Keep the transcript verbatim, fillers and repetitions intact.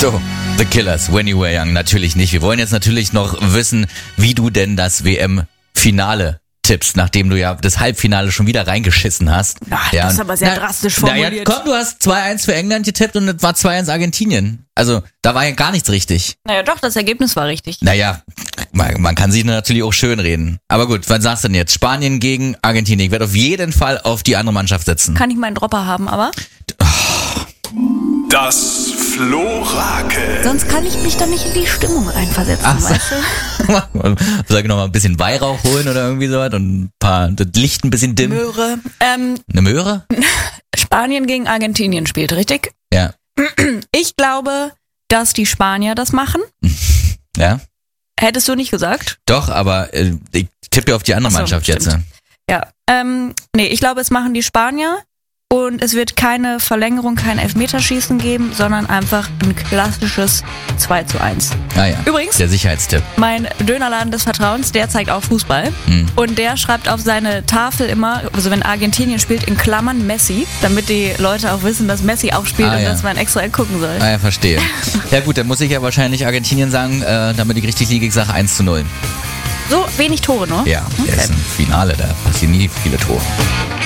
So, The Killers, When You Were Young, natürlich nicht. Wir wollen jetzt natürlich noch wissen, wie du denn das W M-Finale tippst, nachdem du ja das Halbfinale schon wieder reingeschissen hast. Ach, ja, das ist aber sehr na, drastisch formuliert. Na ja, komm, du hast zwei eins für England getippt und es war zwei eins Argentinien. Also, da war ja gar nichts richtig. Naja, doch, das Ergebnis war richtig. Naja, man, man kann sich natürlich auch schön reden. Aber gut, was sagst du denn jetzt? Spanien gegen Argentinien. Ich werde auf jeden Fall auf die andere Mannschaft setzen. Kann ich meinen Dropper haben, aber? Das Florakel. Sonst kann ich mich da nicht in die Stimmung reinversetzen, Ach so. weißt du? Soll ich noch mal ein bisschen Weihrauch holen oder irgendwie sowas und ein paar, das Licht ein bisschen dimmen? Möhre. Ähm, Eine Möhre? Spanien gegen Argentinien spielt, richtig? Ja. Ich glaube, dass die Spanier das machen. Ja? Hättest du nicht gesagt? Doch, aber äh, ich tippe ja auf die andere Ach so, Mannschaft jetzt. stimmt. Ja. Ähm, nee, ich glaube, es machen die Spanier. Und es wird keine Verlängerung, kein Elfmeterschießen geben, sondern einfach ein klassisches zwei zu eins. Ah ja. Übrigens, Der Sicherheitstipp. mein Dönerladen des Vertrauens, der zeigt auch Fußball. Hm. Und der schreibt auf seine Tafel immer, also wenn Argentinien spielt, in Klammern Messi, damit die Leute auch wissen, dass Messi auch spielt Ah, und ja. dass man extra gucken soll. Ah ja, verstehe. Ja gut, dann muss ich ja wahrscheinlich Argentinien sagen, äh, damit ich richtig liege, ich sage eins zu null. So wenig Tore, ne? Ja, Okay. das ist ein Finale, da passieren nie viele Tore.